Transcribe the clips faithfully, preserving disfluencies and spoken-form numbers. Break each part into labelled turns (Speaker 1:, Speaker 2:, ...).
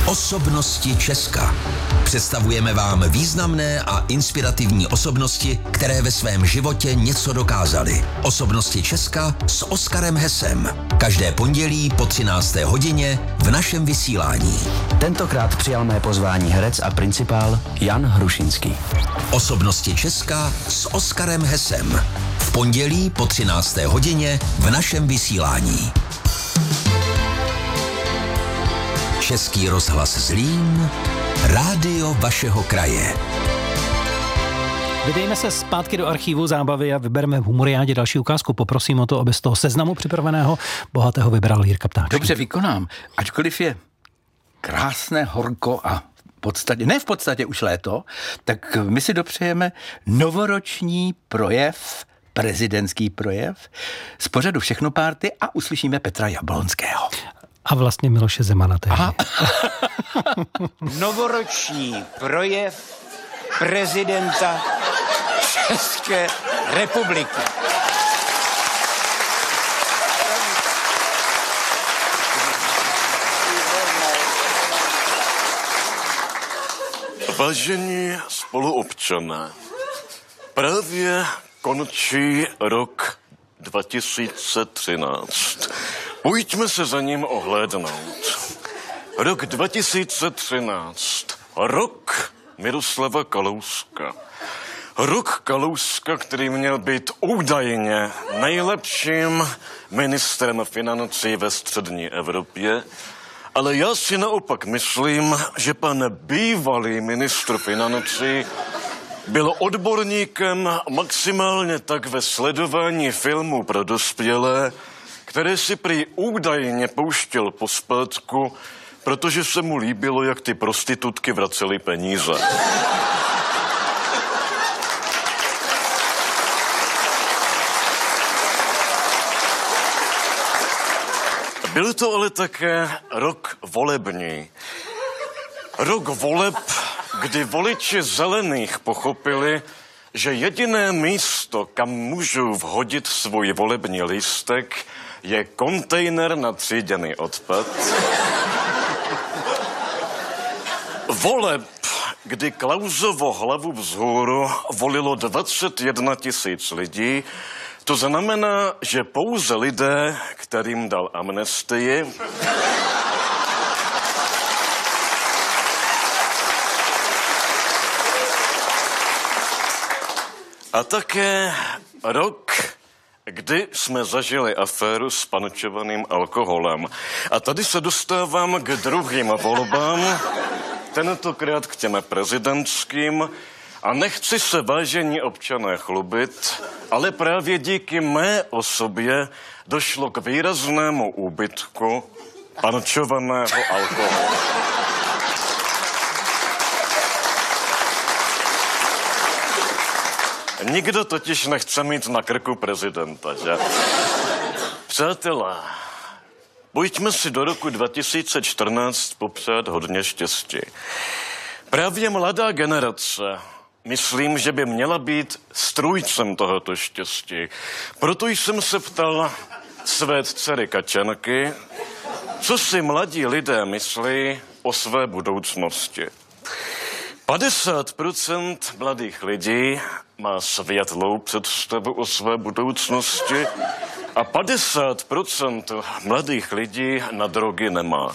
Speaker 1: Osobnosti Česka. Představujeme vám významné a inspirativní osobnosti, které ve svém životě něco dokázaly. Osobnosti Česka s Oskarem Hesem. Každé pondělí po třinácté hodině v našem vysílání.
Speaker 2: Tentokrát přijal mé pozvání herec a principál Jan Hrušinský.
Speaker 1: Osobnosti Česka s Oskarem Hesem. V pondělí po třinácté hodině v našem vysílání. Český rozhlas Zlín, rádio vašeho kraje.
Speaker 3: Vydejme se zpátky do archívu zábavy a vybereme v Humoriádě další ukázku. Poprosím o to, aby z toho seznamu připraveného bohatého vybral Jirka Ptáček.
Speaker 4: Dobře, vykonám. Ačkoliv je krásné, horko a v podstatě, ne v podstatě už léto, tak my si dopřejeme novoroční projev, prezidentský projev z pořadu Všechno párty a uslyšíme Petra Jablonského.
Speaker 3: A vlastně Miloše Zemana tehdy.
Speaker 5: Novoroční projev prezidenta České republiky.
Speaker 6: Vážení spoluobčané, právě končí rok dva tisíce třináct. Pojďme se za ním ohlédnout. Rok dva tisíce třináct. Rok Miroslava Kalouska. Rok Kalouska, který měl být údajně nejlepším ministrem financí ve střední Evropě, ale já si naopak myslím, že pan bývalý ministr financí byl odborníkem maximálně tak ve sledování filmů pro dospělé, které si prý údajně pouštěl pospátku, protože se mu líbilo, jak ty prostitutky vracely peníze. Byl to ale také rok volební. Rok voleb, kdy voliči zelených pochopili, že jediné místo, kam můžou vhodit svůj volební lístek, je kontejner na tříděný odpad. Voleb, kdy Klausovo hlavu vzhůru volilo dvacet jedna tisíc lidí, to znamená, že pouze lidé, kterým dal amnestii, a také rok, kdy jsme zažili aféru s pančovaným alkoholem. A tady se dostávám k druhým volbám, tentokrát k těm prezidentským. A nechci se, vážení občané, chlubit, ale právě díky mé osobě došlo k výraznému úbytku pančovaného alkoholu. Nikdo totiž nechce mít na krku prezidenta, že? Přátelé, pojďme si do roku dva tisíce čtrnáct popřát hodně štěstí. Právě mladá generace, myslím, že by měla být strůjcem tohoto štěstí. Proto jsem se ptal své dcery Kačenky, co si mladí lidé myslí o své budoucnosti. padesát procent mladých lidí má světlou představu o své budoucnosti a padesát procent mladých lidí na drogy nemá.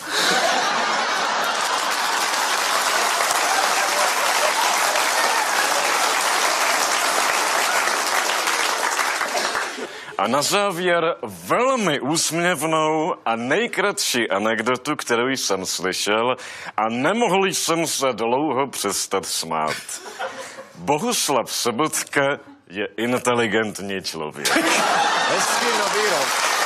Speaker 6: A na závěr velmi úsměvnou a nejkratší anekdotu, kterou jsem slyšel a nemohl jsem se dlouho přestat smát. Bohuslav Sobotka je inteligentní člověk.
Speaker 5: Hezký nový rok.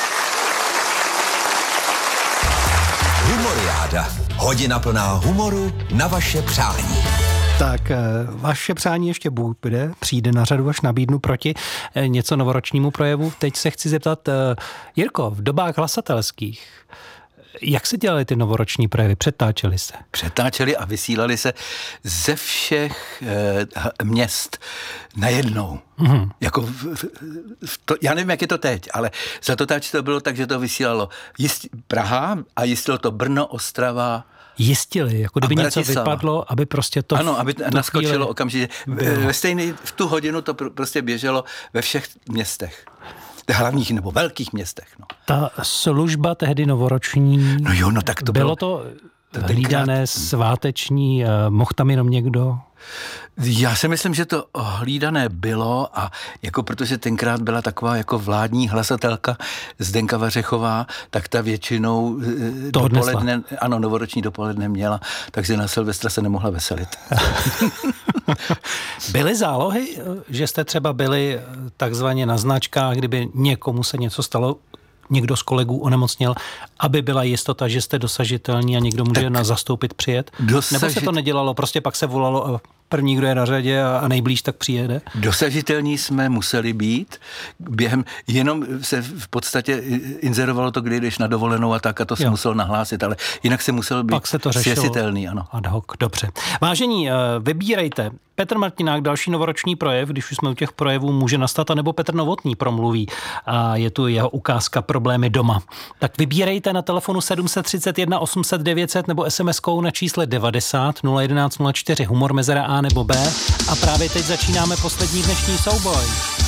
Speaker 1: Humoriáda. Hodina plná humoru na vaše přání.
Speaker 3: Tak vaše přání ještě bude, přijde na řadu, až nabídnu proti něco novoročnímu projevu. Teď se chci zeptat, Jirko, v dobách hlasatelských Jak se dělaly ty novoroční projevy? Přetáčely se?
Speaker 4: Přetáčely a vysílali se ze všech e, měst najednou. Mm-hmm. Jako v, v, v to, já nevím, jak je to teď, ale za to táč to bylo tak, že to vysílalo jist, Praha a jistilo to Brno, Ostrava,
Speaker 3: jistili, jako kdyby něco vypadlo, aby prostě to...
Speaker 4: Ano, aby naskočilo okamžitě. Ve stejný, v tu hodinu to pr- prostě běželo ve všech městech. Hlavních nebo velkých městech. No.
Speaker 3: Ta služba tehdy novoroční...
Speaker 4: No jo, no tak to
Speaker 3: bylo...
Speaker 4: Bylo
Speaker 3: to hlídané, sváteční, mohl tam jenom někdo...
Speaker 4: Já si myslím, že to hlídané bylo a jako protože tenkrát byla taková jako vládní hlasatelka Zdenka Vařechová, tak ta většinou
Speaker 3: to
Speaker 4: dopoledne, odnesla. Ano, novoroční dopoledne měla, takže na Silvestra se nemohla veselit.
Speaker 3: Byly zálohy, že jste třeba byli takzvaně na značkách, kdyby někomu se něco stalo, někdo z kolegů onemocněl, aby byla jistota, že jste dosažitelní a někdo může tak na zastoupit přijet? Dosažit... Nebo se to nedělalo, prostě pak se volalo první, kdo je na řadě a nejblíž tak přijede?
Speaker 4: Dosažitelní jsme museli být. Během, jenom se v podstatě inzerovalo to, kdy jdeš na dovolenou a tak a to se musel nahlásit, ale jinak se musel být svěsitelný. Ano.
Speaker 3: Ad hoc, dobře. Vážení, vybírejte. Petr Martinák, další novoroční projev, když už jsme u těch projevů, může nastat, anebo Petr Novotný promluví a je tu jeho ukázka Problémy doma. Tak vybírejte na telefonu sedm set třicet jedna osm set devět set nebo es em eskou na čísle devadesát nula jedenáct nula čtyři, humor mezera A nebo B a právě teď začínáme poslední dnešní souboj.